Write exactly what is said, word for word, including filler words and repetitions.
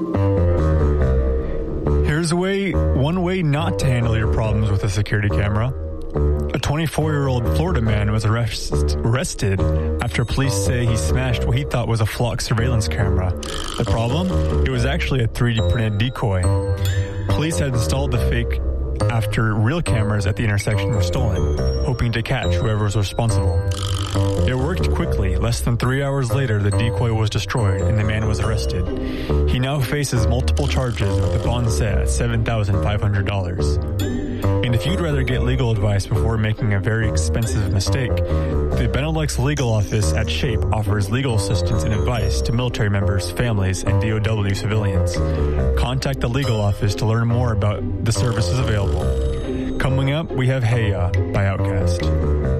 Here's a way, one way not to handle your problems with a security camera. A twenty-four-year-old Florida man was arrest, arrested after police say he smashed what he thought was a flock surveillance camera. The problem? It was actually a three D printed decoy. Police had installed the fake after real cameras at the intersection were stolen, hoping to catch whoever was responsible. It worked quickly. Less than three hours later, the decoy was destroyed and the man was arrested. He now faces multiple charges with the bond set at seven thousand five hundred dollars. And if you'd rather get legal advice before making a very expensive mistake, the Benelux Legal Office at SHAPE offers legal assistance and advice to military members, families, and D O W civilians. Contact the legal office to learn more about the services available. Coming up, we have Hey Ya by Outkast.